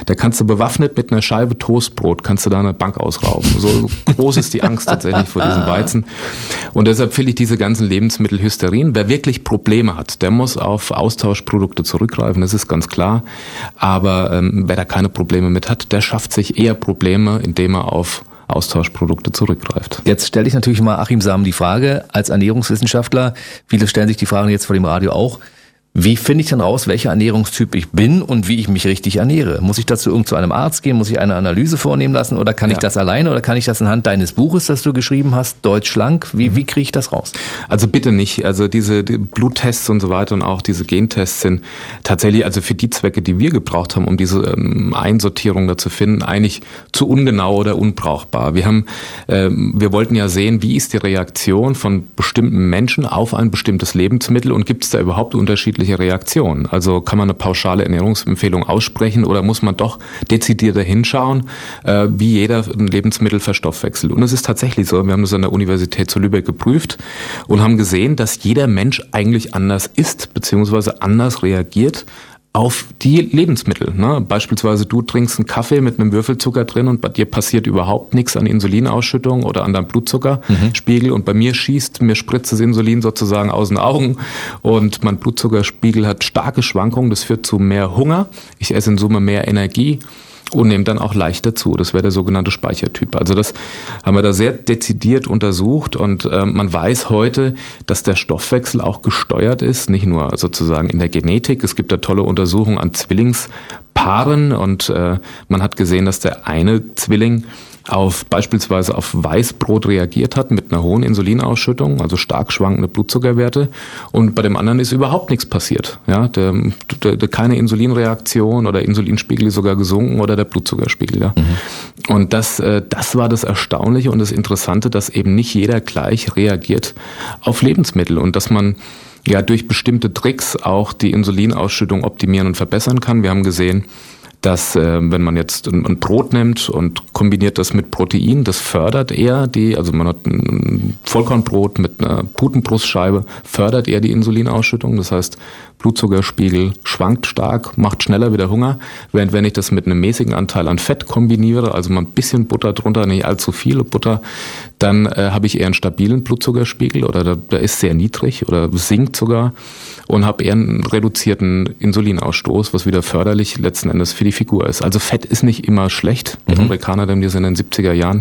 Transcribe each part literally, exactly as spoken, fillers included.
Da kannst du bewaffnet mit einer Scheibe Toastbrot, kannst du da eine Bank ausrauben. So groß ist die Angst tatsächlich vor diesem Weizen. Und deshalb finde ich diese ganzen Lebensmittelhysterien, wer wirklich Probleme hat, der muss auf Austauschprodukte zurückgreifen, das ist ganz klar. Aber ähm, wer da keine Probleme mit hat, der schafft sich eher Probleme, indem er auf Austauschprodukte zurückgreift. Jetzt stelle ich natürlich mal Achim Sam die Frage, als Ernährungswissenschaftler, viele stellen sich die Frage jetzt vor dem Radio auch, wie finde ich denn raus, welcher Ernährungstyp ich bin und wie ich mich richtig ernähre? Muss ich dazu irgend zu einem Arzt gehen? Muss ich eine Analyse vornehmen lassen? Oder kann ja. ich das alleine? Oder kann ich das anhand deines Buches, das du geschrieben hast, Deutsch schlank? Wie, wie kriege ich das raus? Also bitte nicht. Also diese die Bluttests und so weiter und auch diese Gentests sind tatsächlich, also für die Zwecke, die wir gebraucht haben, um diese ähm, Einsortierung da zu finden, eigentlich zu ungenau oder unbrauchbar. Wir haben, ähm, wir wollten ja sehen, wie ist die Reaktion von bestimmten Menschen auf ein bestimmtes Lebensmittel und gibt es da überhaupt unterschiedliche Reaktion. Also kann man eine pauschale Ernährungsempfehlung aussprechen oder muss man doch dezidierter hinschauen, äh, wie jeder ein Lebensmittel verstoffwechselt. Und es ist tatsächlich so, wir haben das an der Universität zu Lübeck geprüft und haben gesehen, dass jeder Mensch eigentlich anders isst, beziehungsweise anders reagiert auf die Lebensmittel. Ne? Beispielsweise du trinkst einen Kaffee mit einem Würfelzucker drin und bei dir passiert überhaupt nichts an Insulinausschüttung oder an deinem Blutzuckerspiegel mhm. und bei mir schießt, mir spritzt das Insulin sozusagen aus den Augen und mein Blutzuckerspiegel hat starke Schwankungen, das führt zu mehr Hunger, ich esse in Summe mehr Energie und nehme dann auch leichter zu. Das wäre der sogenannte Speichertyp. Also das haben wir da sehr dezidiert untersucht und äh, man weiß heute, dass der Stoffwechsel auch gesteuert ist, nicht nur sozusagen in der Genetik. Es gibt da tolle Untersuchungen an Zwillingspaaren und äh, man hat gesehen, dass der eine Zwilling auf beispielsweise auf Weißbrot reagiert hat mit einer hohen Insulinausschüttung, also stark schwankende Blutzuckerwerte und bei dem anderen ist überhaupt nichts passiert. Ja, der, der, der keine Insulinreaktion oder Insulinspiegel ist sogar gesunken oder der Blutzuckerspiegel. Ja. Mhm. Und das, das war das Erstaunliche und das Interessante, dass eben nicht jeder gleich reagiert auf Lebensmittel und dass man ja durch bestimmte Tricks auch die Insulinausschüttung optimieren und verbessern kann. Wir haben gesehen, dass äh, wenn man jetzt ein, ein Brot nimmt und kombiniert das mit Protein, das fördert eher die, also man hat ein Vollkornbrot mit einer Putenbrustscheibe, fördert eher die Insulinausschüttung, das heißt Blutzuckerspiegel schwankt stark, macht schneller wieder Hunger, während wenn ich das mit einem mäßigen Anteil an Fett kombiniere, also mal ein bisschen Butter drunter, nicht allzu viel Butter, dann äh, habe ich eher einen stabilen Blutzuckerspiegel oder der, der ist sehr niedrig oder sinkt sogar und habe eher einen reduzierten Insulinausstoß, was wieder förderlich letzten Endes für die Figur ist. Also Fett ist nicht immer schlecht. Die mhm. Amerikaner haben das in den siebziger Jahren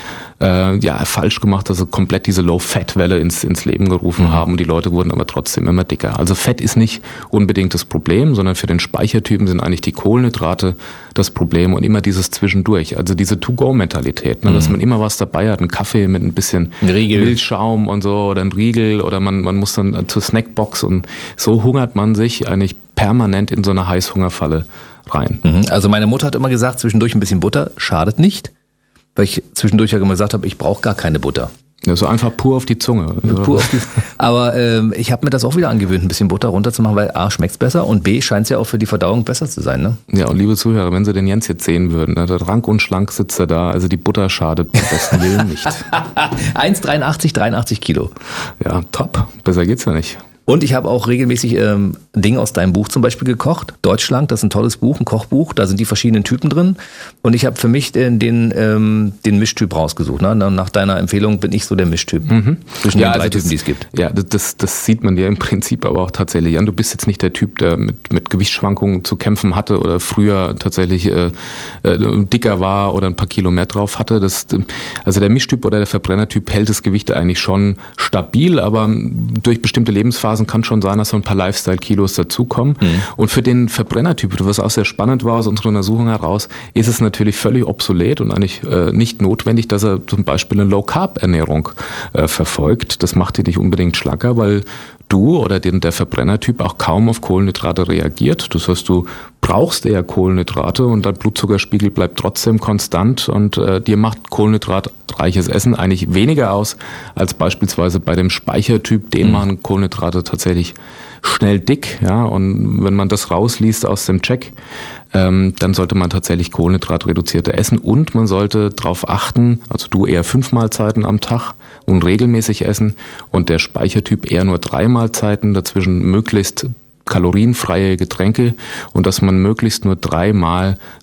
äh, ja falsch gemacht, dass sie komplett diese Low-Fat-Welle ins, ins Leben gerufen mhm. haben und die Leute wurden aber trotzdem immer dicker. Also Fett ist nicht unbedingt das Problem, sondern für den Speichertypen sind eigentlich die Kohlenhydrate das Problem und immer dieses Zwischendurch, also diese To-Go-Mentalität, ne, mhm. dass man immer was dabei hat, einen Kaffee mit ein bisschen ein Milchschaum und so oder ein Riegel oder man, man muss dann zur Snackbox und so hungert man sich eigentlich permanent in so eine Heißhungerfalle rein. Mhm. Also meine Mutter hat immer gesagt, zwischendurch ein bisschen Butter schadet nicht, weil ich zwischendurch ja immer gesagt habe, ich brauche gar keine Butter. Ja, so einfach pur auf die Zunge. Pur auf die, aber ähm, ich habe mir das auch wieder angewöhnt, ein bisschen Butter runterzumachen, weil A, schmeckt's besser und B, scheint es ja auch für die Verdauung besser zu sein. Ne? Ja, und liebe Zuhörer, wenn Sie den Jens jetzt sehen würden, ne, der rank und schlank sitzt er da, also die Butter schadet beim besten Willen nicht. eins Komma dreiundachtzig, dreiundachtzig Kilo. Ja, top. Besser geht's ja nicht. Und ich habe auch regelmäßig ähm, Dinge aus deinem Buch zum Beispiel gekocht. Deutschschlank, das ist ein tolles Buch, ein Kochbuch. Da sind die verschiedenen Typen drin. Und ich habe für mich den, den, ähm, den Mischtyp rausgesucht. Ne? Nach deiner Empfehlung bin ich so der Mischtyp. Mhm. Zwischen ja, den drei also Typen, die es gibt. Ja, das, das sieht man ja im Prinzip aber auch tatsächlich an. Du bist jetzt nicht der Typ, der mit, mit Gewichtsschwankungen zu kämpfen hatte oder früher tatsächlich äh, äh, dicker war oder ein paar Kilo mehr drauf hatte. Das, also der Mischtyp oder der Verbrennertyp hält das Gewicht eigentlich schon stabil, aber durch bestimmte Lebensphasen kann schon sein, dass so ein paar Lifestyle-Kilos dazukommen. Mhm. Und für den Verbrennertyp, was auch sehr spannend war aus unserer Untersuchung heraus, ist es natürlich völlig obsolet und eigentlich äh, nicht notwendig, dass er zum Beispiel eine Low-Carb-Ernährung äh, verfolgt. Das macht ihn nicht unbedingt schlanker, weil du oder den, der Verbrennertyp auch kaum auf Kohlenhydrate reagiert. Das heißt, du brauchst eher Kohlenhydrate und dein Blutzuckerspiegel bleibt trotzdem konstant und äh, dir macht kohlenhydratreiches Essen eigentlich weniger aus als beispielsweise bei dem Speichertyp, den man Kohlenhydrate tatsächlich schnell dick. Ja, und wenn man das rausliest aus dem Check, ähm, dann sollte man tatsächlich kohlenhydratreduzierte essen und man sollte darauf achten, also du eher fünf Mahlzeiten am Tag und regelmäßig essen und der Speichertyp eher nur drei Mahlzeiten, dazwischen möglichst kalorienfreie Getränke und dass man möglichst nur dreimal